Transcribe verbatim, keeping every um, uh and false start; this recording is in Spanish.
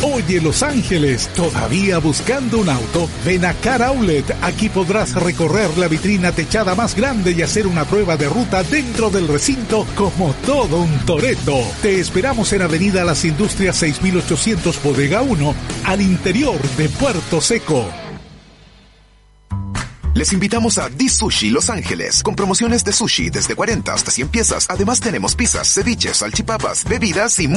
Oye, Los Ángeles, ¿todavía buscando un auto? Ven a Car Outlet. Aquí podrás recorrer la vitrina techada más grande y hacer una prueba de ruta dentro del recinto como todo un Toretto. Te esperamos en Avenida Las Industrias seis mil ochocientos Bodega uno, al interior de Puerto Seco. Les invitamos a The Sushi Los Ángeles, con promociones de sushi desde cuarenta hasta cien piezas. Además tenemos pizzas, ceviches, salchipapas, bebidas y